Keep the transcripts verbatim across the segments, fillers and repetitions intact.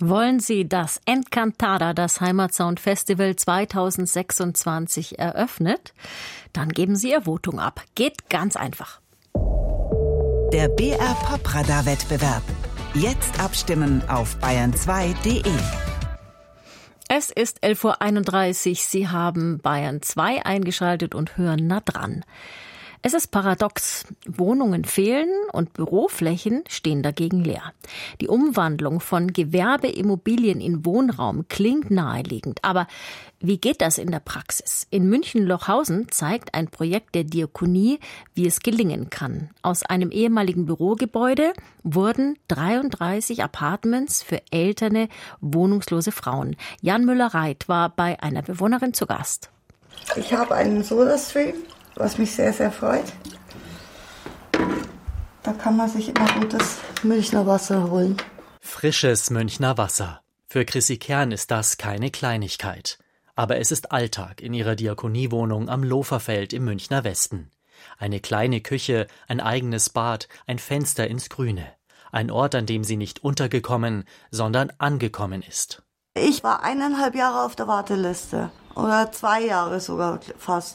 Wollen Sie, dass Encantada das Heimatsound Festival zweitausendsechsundzwanzig eröffnet? Dann geben Sie Ihr Votum ab. Geht ganz einfach. Der B R Pop-Radar-Wettbewerb. Jetzt abstimmen auf bayern zwei punkt de. Es ist elf Uhr einunddreißig. Sie haben Bayern zwei eingeschaltet und hören nah dran. Es ist paradox. Wohnungen fehlen und Büroflächen stehen dagegen leer. Die Umwandlung von Gewerbeimmobilien in Wohnraum klingt naheliegend. Aber wie geht das in der Praxis? In München-Lochhausen zeigt ein Projekt der Diakonie, wie es gelingen kann. Aus einem ehemaligen Bürogebäude wurden dreiunddreißig Apartments für ältere, wohnungslose Frauen. Jan Müller-Reit war bei einer Bewohnerin zu Gast. Ich habe einen Sodastream, was mich sehr, sehr freut. Da kann man sich immer gutes Münchner Wasser holen. Frisches Münchner Wasser. Für Chrissy Kern ist das keine Kleinigkeit. Aber es ist Alltag in ihrer Diakoniewohnung am Loferfeld im Münchner Westen. Eine kleine Küche, ein eigenes Bad, ein Fenster ins Grüne. Ein Ort, an dem sie nicht untergekommen, sondern angekommen ist. Ich war eineinhalb Jahre auf der Warteliste. Oder zwei Jahre sogar fast.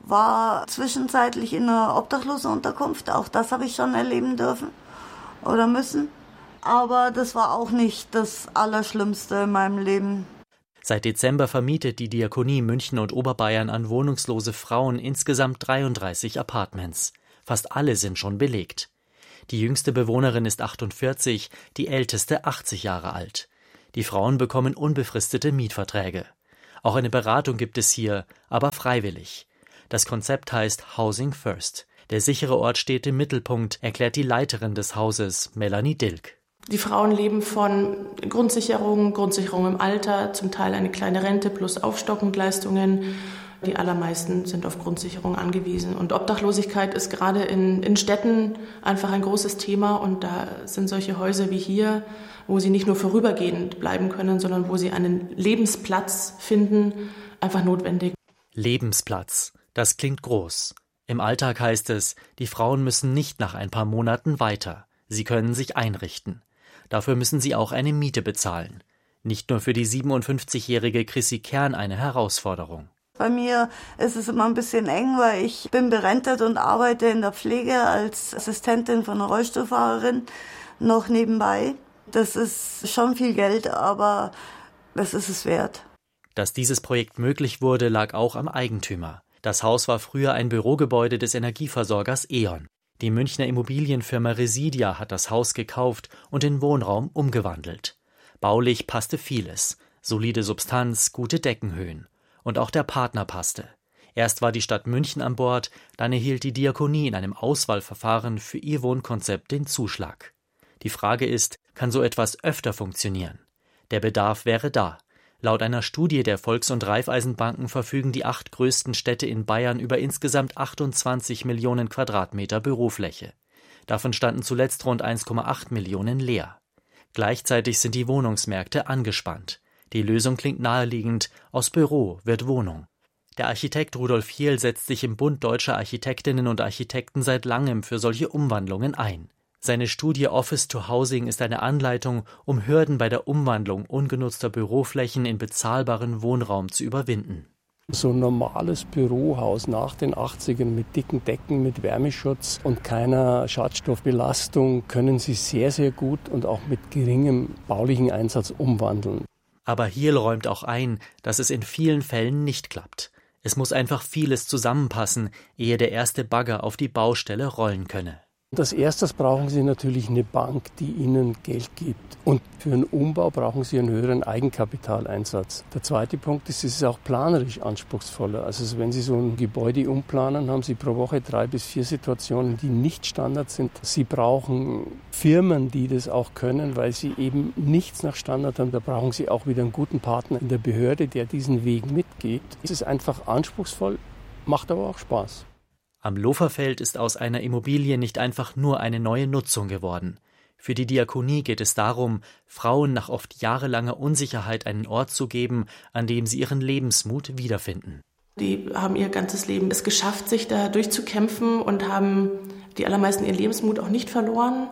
War zwischenzeitlich in einer Obdachlosenunterkunft. Auch das habe ich schon erleben dürfen oder müssen. Aber das war auch nicht das Allerschlimmste in meinem Leben. Seit Dezember vermietet die Diakonie München und Oberbayern an wohnungslose Frauen insgesamt dreiunddreißig Apartments. Fast alle sind schon belegt. Die jüngste Bewohnerin ist achtundvierzig, die älteste achtzig Jahre alt. Die Frauen bekommen unbefristete Mietverträge. Auch eine Beratung gibt es hier, aber freiwillig. Das Konzept heißt Housing First. Der sichere Ort steht im Mittelpunkt, erklärt die Leiterin des Hauses, Melanie Dilk. Die Frauen leben von Grundsicherung, Grundsicherung im Alter, zum Teil eine kleine Rente plus Aufstockungsleistungen. Die allermeisten sind auf Grundsicherung angewiesen. Und Obdachlosigkeit ist gerade in, in Städten einfach ein großes Thema. Und da sind solche Häuser wie hier, wo sie nicht nur vorübergehend bleiben können, sondern wo sie einen Lebensplatz finden, einfach notwendig. Lebensplatz, das klingt groß. Im Alltag heißt es, die Frauen müssen nicht nach ein paar Monaten weiter. Sie können sich einrichten. Dafür müssen sie auch eine Miete bezahlen. Nicht nur für die siebenundfünfzigjährige Chrissy Kern eine Herausforderung. Bei mir ist es immer ein bisschen eng, weil ich bin berentet und arbeite in der Pflege als Assistentin von einer Rollstuhlfahrerin noch nebenbei. Das ist schon viel Geld, aber das ist es wert. Dass dieses Projekt möglich wurde, lag auch am Eigentümer. Das Haus war früher ein Bürogebäude des Energieversorgers E.ON. Die Münchner Immobilienfirma Residia hat das Haus gekauft und in Wohnraum umgewandelt. Baulich passte vieles. Solide Substanz, gute Deckenhöhen. Und auch der Partner passte. Erst war die Stadt München an Bord, dann erhielt die Diakonie in einem Auswahlverfahren für ihr Wohnkonzept den Zuschlag. Die Frage ist, kann so etwas öfter funktionieren? Der Bedarf wäre da. Laut einer Studie der Volks- und Raiffeisenbanken verfügen die acht größten Städte in Bayern über insgesamt achtundzwanzig Millionen Quadratmeter Bürofläche. Davon standen zuletzt rund eins Komma acht Millionen leer. Gleichzeitig sind die Wohnungsmärkte angespannt. Die Lösung klingt naheliegend, aus Büro wird Wohnung. Der Architekt Rudolf Hiehl setzt sich im Bund deutscher Architektinnen und Architekten seit langem für solche Umwandlungen ein. Seine Studie Office to Housing ist eine Anleitung, um Hürden bei der Umwandlung ungenutzter Büroflächen in bezahlbaren Wohnraum zu überwinden. So ein normales Bürohaus nach den achtzigern mit dicken Decken, mit Wärmeschutz und keiner Schadstoffbelastung können Sie sehr, sehr gut und auch mit geringem baulichen Einsatz umwandeln. Aber Hiehl räumt auch ein, dass es in vielen Fällen nicht klappt. Es muss einfach vieles zusammenpassen, ehe der erste Bagger auf die Baustelle rollen könne. Als erstes brauchen Sie natürlich eine Bank, die Ihnen Geld gibt. Und für einen Umbau brauchen Sie einen höheren Eigenkapitaleinsatz. Der zweite Punkt ist, es ist auch planerisch anspruchsvoller. Also wenn Sie so ein Gebäude umplanen, haben Sie pro Woche drei bis vier Situationen, die nicht Standard sind. Sie brauchen Firmen, die das auch können, weil Sie eben nichts nach Standard haben. Da brauchen Sie auch wieder einen guten Partner in der Behörde, der diesen Weg mitgeht. Es ist einfach anspruchsvoll, macht aber auch Spaß. Am Loferfeld ist aus einer Immobilie nicht einfach nur eine neue Nutzung geworden. Für die Diakonie geht es darum, Frauen nach oft jahrelanger Unsicherheit einen Ort zu geben, an dem sie ihren Lebensmut wiederfinden. Die haben ihr ganzes Leben es geschafft, sich da durchzukämpfen und haben die allermeisten ihren Lebensmut auch nicht verloren.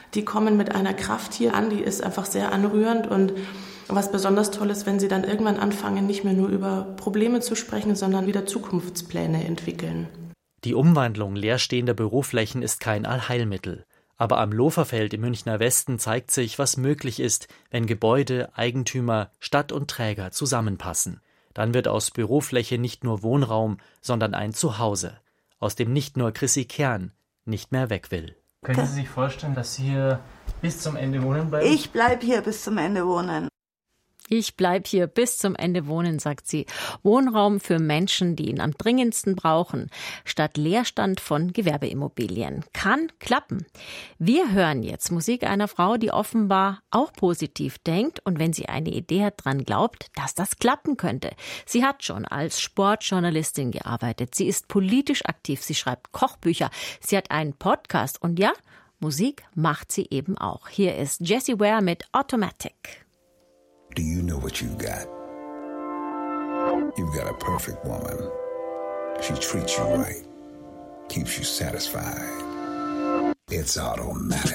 die kommen mit einer Kraft hier an, die ist einfach sehr anrührend. Und was besonders toll ist, wenn sie dann irgendwann anfangen, nicht mehr nur über Probleme zu sprechen, sondern wieder Zukunftspläne entwickeln. Die Umwandlung leerstehender Büroflächen ist kein Allheilmittel. Aber am Loferfeld im Münchner Westen zeigt sich, was möglich ist, wenn Gebäude, Eigentümer, Stadt und Träger zusammenpassen. Dann wird aus Bürofläche nicht nur Wohnraum, sondern ein Zuhause, aus dem nicht nur Chrissy Kern nicht mehr weg will. Können Sie sich vorstellen, dass Sie hier bis zum Ende wohnen bleiben? Ich bleibe hier bis zum Ende wohnen. Ich bleib hier bis zum Ende wohnen, sagt sie. Wohnraum für Menschen, die ihn am dringendsten brauchen, statt Leerstand von Gewerbeimmobilien. Kann klappen. Wir hören jetzt Musik einer Frau, die offenbar auch positiv denkt und wenn sie eine Idee hat, dran glaubt, dass das klappen könnte. Sie hat schon als Sportjournalistin gearbeitet. Sie ist politisch aktiv. Sie schreibt Kochbücher. Sie hat einen Podcast und ja, Musik macht sie eben auch. Hier ist Jessie Ware mit Automatic. Do you know what you've got? You've got a perfect woman. She treats you right, keeps you satisfied. It's automatic.